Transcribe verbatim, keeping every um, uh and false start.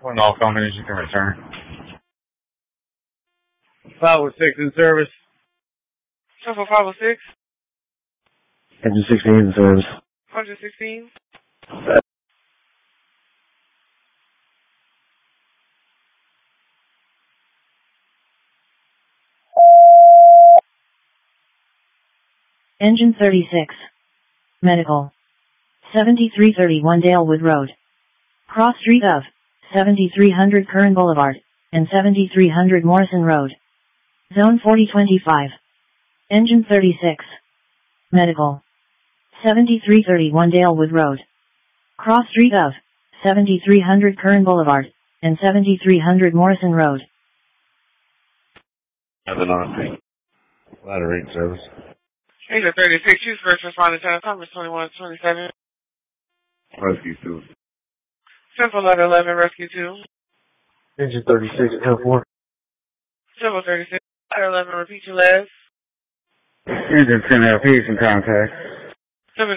When all companies you can return. five oh six in service. Central five oh six. Engine sixteen in service. one hundred sixteen. Engine thirty-six. Medical. seventy-three thirty-one Dalewood Road. Cross street of seventy-three hundred Kern Boulevard and seventy-three hundred Morrison Road. Zone forty twenty-five. Engine thirty-six. Medical. seventy-three thirty-one Dalewood Road. Cross street of seventy-three hundred Kern Boulevard and seventy-three hundred Morrison Road. Nothing on me. Ladder eight service. Engine thirty-six, use first responder time, Congress twenty-one twenty-seven. Rescue two. Central letter eleven, rescue two. Engine thirty-six, ten four. Central thirty-six, letter eleven, repeat your last. Engine ten L P in contact.